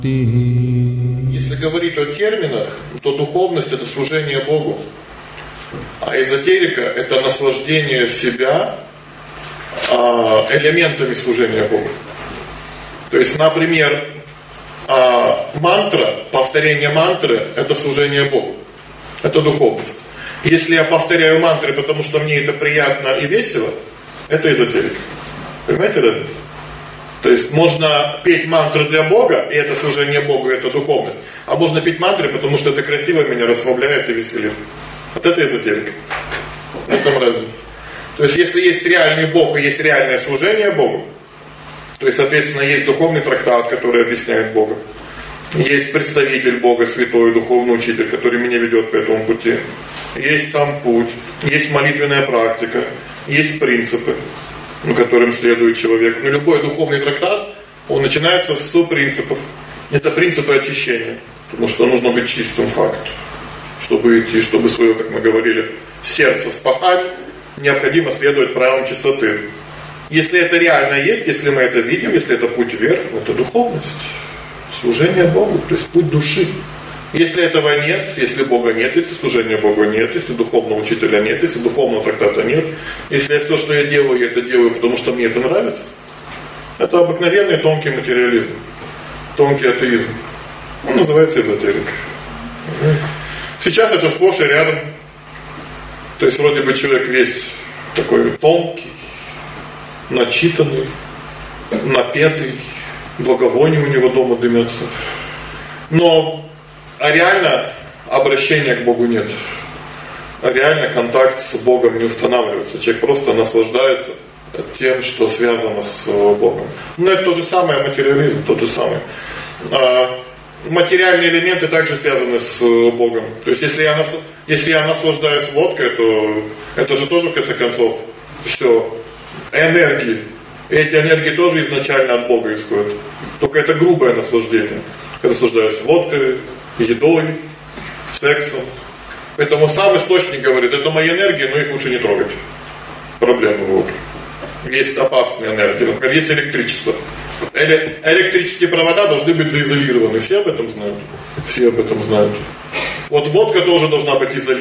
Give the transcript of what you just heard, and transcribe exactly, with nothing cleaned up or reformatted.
Если говорить о терминах, то духовность – это служение Богу, а эзотерика – это наслаждение себя элементами служения Богу. То есть, например, мантра, повторение мантры – это служение Богу, это духовность. Если я повторяю мантры, потому что мне это приятно и весело, это эзотерика. Понимаете разницу? То есть можно петь мантры для Бога, и это служение Богу, и это духовность. А можно петь мантры, потому что это красиво, меня расслабляет и веселит. Вот это эзотерика. В этом разница. То есть если есть реальный Бог и есть реальное служение Богу, то есть, соответственно, есть духовный трактат, который объясняет Бога. Есть представитель Бога, святой, духовный учитель, который меня ведет по этому пути. Есть сам путь, есть молитвенная практика, есть принципы, которым следует человек. Но любой духовный трактат, он начинается с принципов. Это принципы очищения. Потому что нужно быть чистым, факт. Чтобы идти, чтобы свое, как мы говорили, сердце спахать, необходимо следовать правилам чистоты. Если это реально есть, если мы это видим, если это путь вверх, это духовность. Служение Богу, то есть путь души. Если этого нет, если Бога нет, если служения Богу нет, если духовного учителя нет, если духовного трактата нет, если все, что я делаю, я это делаю, потому что мне это нравится, это обыкновенный тонкий материализм, тонкий атеизм. Он называется эзотерикой. Сейчас это сплошь и рядом. То есть вроде бы человек весь такой тонкий, начитанный, напетый, благовоние у него дома дымятся. Но а реально обращения к Богу нет. А реально контакт с Богом не устанавливается. Человек просто наслаждается тем, что связано с Богом. Но это то же самое материализм, тот же самый. А материальные элементы также связаны с Богом. То есть если я, нас, если я наслаждаюсь водкой, то это же тоже в конце концов все энергии. И эти энергии тоже изначально от Бога исходят. Только это грубое наслаждение. Я наслаждаюсь водкой, едой, сексом. Поэтому сам источник говорит, это мои энергии, но их лучше не трогать. Проблемы будут. Есть опасные энергии. Например, есть электричество. Эле- электрические провода должны быть заизолированы. Все об этом знают? Все об этом знают. Вот водка тоже должна быть изолирована.